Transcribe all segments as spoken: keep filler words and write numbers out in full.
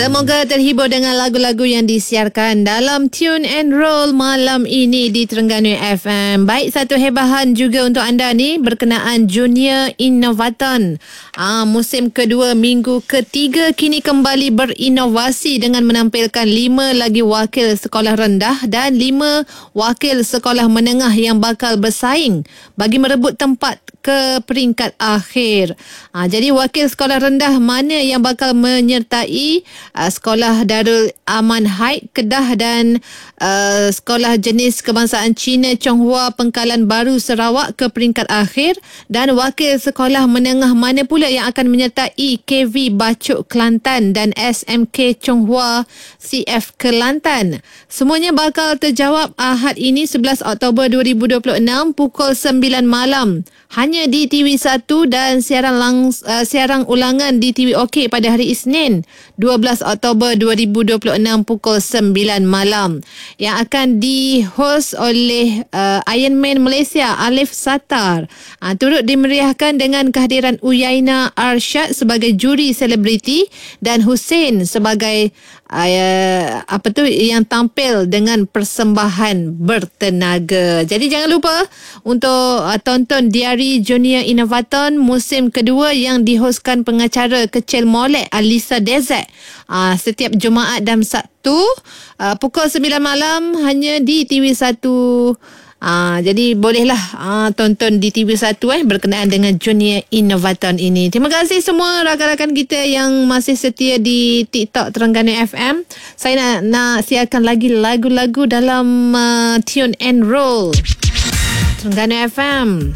Semoga terhibur dengan lagu-lagu yang disiarkan dalam Tune and Roll malam ini di Terengganu F M. Baik, satu hebahan juga untuk anda ni berkenaan Junior Innovaton. Ah, musim kedua minggu ketiga kini kembali berinovasi dengan menampilkan lima lagi wakil sekolah rendah dan lima wakil sekolah menengah yang bakal bersaing bagi merebut tempat ke peringkat akhir. Ah, jadi wakil sekolah rendah mana yang bakal menyertai Uh, Sekolah Darul Aman Haid Kedah dan uh, Sekolah Jenis Kebangsaan Cina Chonghua Pengkalan Baru Sarawak ke peringkat akhir, dan wakil sekolah menengah mana pula yang akan menyertai K V Bacuk Kelantan dan S M K Chonghua C F Kelantan. Semuanya bakal terjawab Ahad ini sebelas Oktober dua ribu dua puluh enam pukul sembilan malam hanya di T V satu, dan siaran langs, uh, siaran ulangan di T V OK pada hari Isnin dua belas Oktober dua ribu dua puluh enam pukul sembilan malam, yang akan di-host oleh uh, Iron Man Malaysia Alif Satar. Uh, turut dimeriahkan dengan kehadiran Uyaina Arsyad sebagai juri selebriti dan Hussein sebagai uh, apa tu yang tampil dengan persembahan bertenaga. Jadi jangan lupa untuk uh, tonton Diari Junior Innovaton musim kedua yang dihoskan pengacara kecil molek Alisa Dezek uh, setiap Jumaat dan Sabtu uh, pukul sembilan malam hanya di T V satu. Ah, jadi bolehlah ah, tonton di T V satu eh berkenaan dengan Junior Innovaton ini. Terima kasih semua rakan-rakan kita yang masih setia di TikTok Terengganu F M. Saya nak, nak siarkan lagi lagu-lagu dalam uh, Tune and Roll Terengganu F M.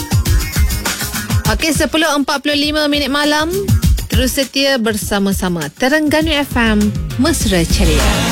Okey, sepuluh empat puluh lima minit malam. Terus setia bersama-sama Terengganu F M, mesra ceria.